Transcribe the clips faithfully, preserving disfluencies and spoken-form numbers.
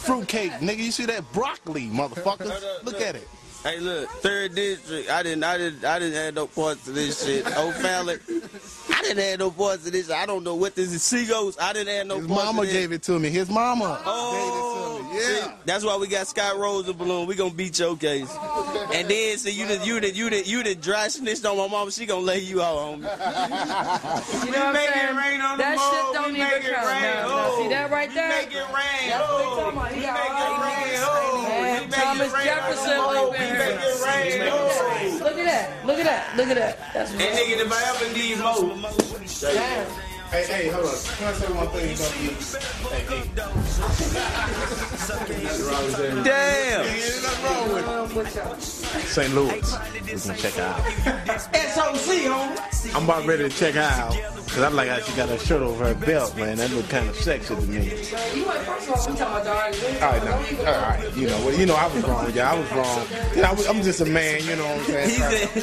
fruitcake, nigga. You see that broccoli, motherfuckers? Look at it. Hey, look, third district. I didn't, I didn't, I didn't have no parts of this shit. O'Fallon, I didn't have no parts of this. I don't know what this is. Seagulls. I didn't have no His parts mama of this. gave it to me. His mama oh, gave it to me. Yeah. See, that's why we got Scott Rose and Balloon. We gonna beat your case. And then see you did, you did, you did, you did dry snitched on my mama. She gonna lay you out on me. You know what I'm saying? That shit don't even count. Now, now, see that right there? Make it rain. That's what we talking about. He got all rain. Thomas Jefferson over here. Look at that. Look at that. Look at that. That's and nigga, if I ever need more. Damn. Hey, hey, hold on. Can I say one thing about you? Hey, hey. Damn. There's nothing wrong with it. Saint Louis. We can check her out. S O C, homie. I'm about ready to check her out. Cause I'm like how she got her shirt over her belt, man. That look kind of sexy to me. You went first of all, we talking about the argument. All right, now, all right. You know, well, you know, I was wrong, yeah. I was wrong. You know, I was, I'm just a man. You know what I'm saying? He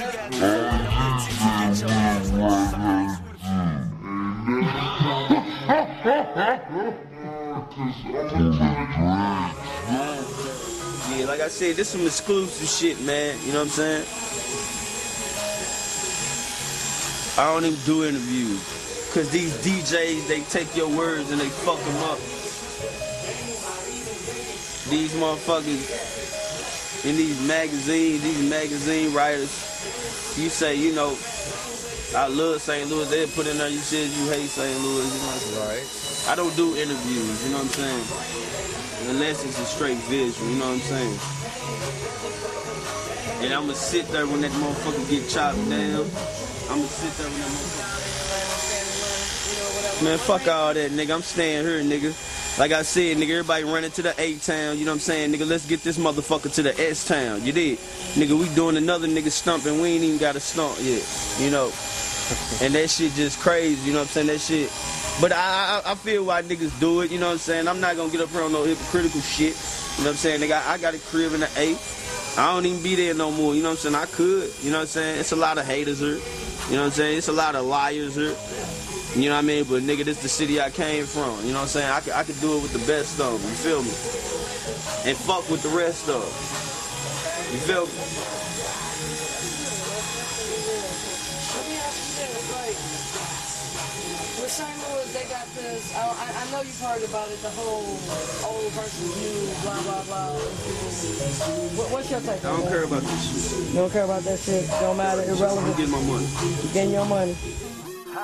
yeah, like I said, this some exclusive shit, man. You know what I'm saying? I don't even do interviews. Cause these D Js, they take your words and they fuck them up. These motherfuckers in these magazines, these magazine writers, you say, you know, I love Saint Louis. They'll put in there, you said you hate Saint Louis. You know? Right. I don't do interviews, you know what I'm saying? Unless it's a straight visual, you know what I'm saying? And I'ma sit there when that motherfucker get chopped down. I'ma sit there when that motherfucker... Man, fuck all that, nigga. I'm staying here, nigga. Like I said, nigga, everybody running to the A-Town, you know what I'm saying? Nigga, let's get this motherfucker to the S-Town, you did? Nigga, we doing another nigga stump and we ain't even got a stump yet, you know? And that shit just crazy, you know what I'm saying? That shit... But I, I I feel why niggas do it, you know what I'm saying? I'm not gonna get up here on no hypocritical shit, you know what I'm saying? Nigga, I, I got a crib in the A. I don't even be there no more, you know what I'm saying? I could, you know what I'm saying? It's a lot of haters here, you know what I'm saying? It's a lot of liars here. You know what I mean? But nigga, this the city I came from. You know what I'm saying? I could, I could do it with the best of them. You feel me? And fuck with the rest of them. You feel me? With Saint Louis, they got this. I, I know you've heard about it. The whole old versus new, blah blah blah. What, what's your take? I don't care about this shit. You don't care about that shit. Don't matter. Irrelevant. I'm getting my money. You getting your money.